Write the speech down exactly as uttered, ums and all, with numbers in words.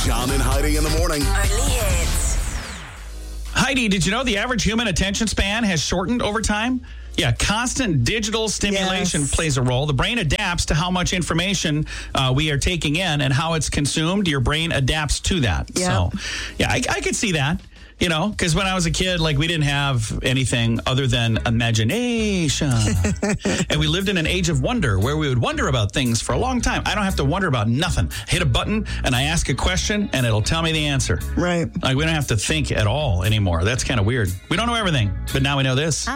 John and Heidi in the morning. Only hits. Heidi, did you know the average human attention span has shortened over time? Yeah, constant digital stimulation Yes. plays a role. The brain adapts to how much information uh, we are taking in and how it's consumed. Your brain adapts to that. Yep. So, yeah, I, I could see that. You know, because when I was a kid, like, we didn't have anything other than imagination. And we lived in an age of wonder where we would wonder about things for a long time. I don't have to wonder about nothing. Hit a button and I ask a question and it'll tell me the answer. Right. Like, we don't have to think at all anymore. That's kind of weird. We don't know everything, but now we know this.